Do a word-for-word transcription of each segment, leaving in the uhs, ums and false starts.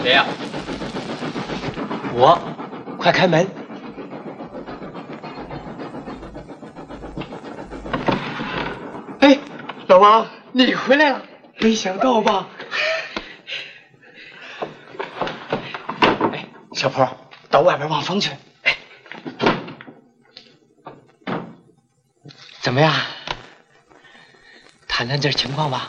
谁呀？ 我，快开门！哎，老王，你回来了，没想到吧？哎，小坡，到外边望风去。哎，怎么样？谈谈这情况吧。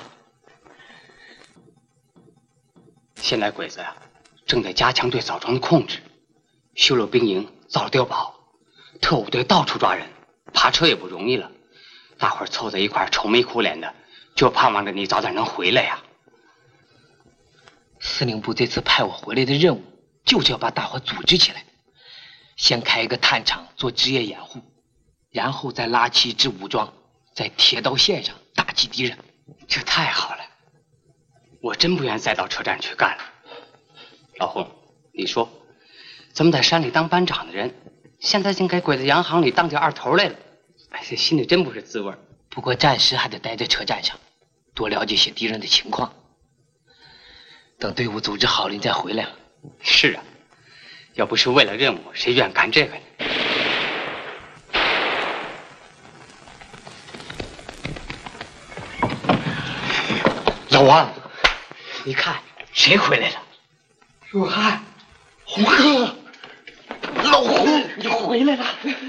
现在鬼子呀、啊，正在加强对枣庄的控制，修了兵营，造了碉堡，特务队到处抓人，爬车也不容易了。大伙儿凑在一块儿，愁眉苦脸的，就盼望着你早点能回来呀。 司令部这次派我回来的任务，就是要把大伙组织起来，先开一个探场做职业掩护，然后再拉起一支武装，在铁道线上打击敌人。 这太好了，我真不愿再到车站去干了。老洪，你说，咱们在山里当班长的人，现在竟给鬼子洋行里当起二头来了，哎，这心里真不是滋味。 不过暂时还得待在车站上，多了解些敌人的情况。等队伍组织好了，你再回来。 是啊，要不是为了任务，谁愿干这个呢？ 老王，你看谁回来了？ 若涵，洪哥，老洪， 你回来了。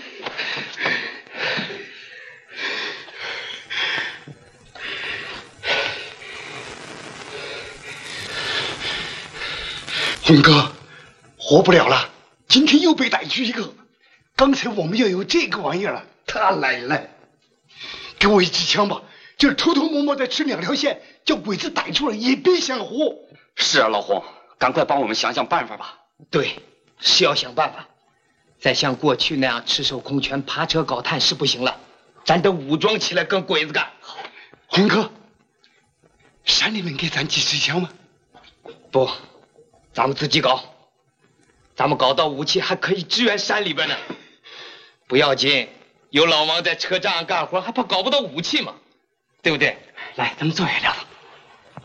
洪哥，活不了了，今天又被逮去一个。刚才我们要有这个玩意儿了，他来了，给我一支枪吧，就是偷偷摸摸的吃两条线，叫鬼子逮住了也别想活。 是啊，老洪，赶快帮我们想想办法吧。 对，是要想办法。再像过去那样赤手空拳爬车搞探是不行了，咱得武装起来跟鬼子干。 好，洪哥，山里面给咱几支枪吗？ 不，咱们自己搞。咱们搞到武器还可以支援山里边呢。不要紧，有老王在车站上干活，还怕搞不到武器吗？对不对？ 来，咱们坐下聊聊。